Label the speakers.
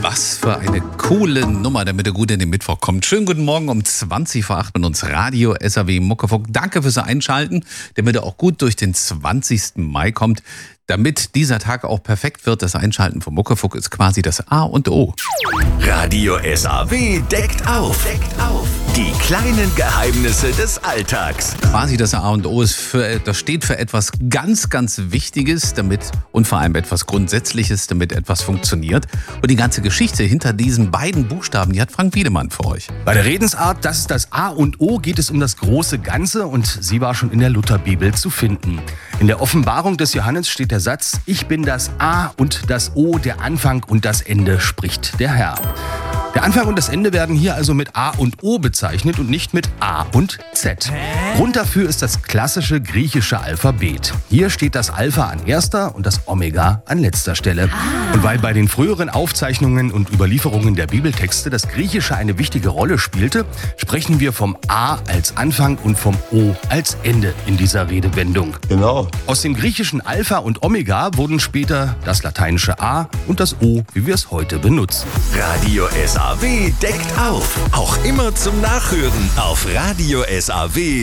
Speaker 1: Was für eine coole Nummer, damit ihr gut in den Mittwoch kommt. Schönen guten Morgen um 20 vor 8 mit uns Radio SAW Muckefuck. Danke fürs Einschalten, damit ihr auch gut durch den 20. Mai kommt. Damit dieser Tag auch perfekt wird, das Einschalten von Muckefuck ist quasi das A und O.
Speaker 2: Radio SAW deckt auf. Die kleinen Geheimnisse des Alltags.
Speaker 1: Quasi das A und O das steht für etwas ganz, ganz Wichtiges und vor allem etwas Grundsätzliches, damit etwas funktioniert. Und die ganze Geschichte hinter diesen beiden Buchstaben, die hat Frank Wiedemann für euch.
Speaker 3: Bei der Redensart, das ist das A und O, geht es um das große Ganze und sie war schon in der Lutherbibel zu finden. In der Offenbarung des Johannes steht der Satz: Ich bin das A und das O, der Anfang und das Ende, spricht der Herr. Der Anfang und das Ende werden hier also mit A und O bezeichnet und nicht mit A und Z. Grund dafür ist das klassische griechische Alphabet. Hier steht das Alpha an erster und das Omega an letzter Stelle. Und weil bei den früheren Aufzeichnungen und Überlieferungen der Bibeltexte das Griechische eine wichtige Rolle spielte, sprechen wir vom A als Anfang und vom O als Ende in dieser Redewendung.
Speaker 4: Genau.
Speaker 3: Aus dem griechischen Alpha und Omega wurden später das lateinische A und das O, wie wir es heute benutzen.
Speaker 2: Radio SAW deckt auf. Auch immer zum Nachhören auf Radio SAW.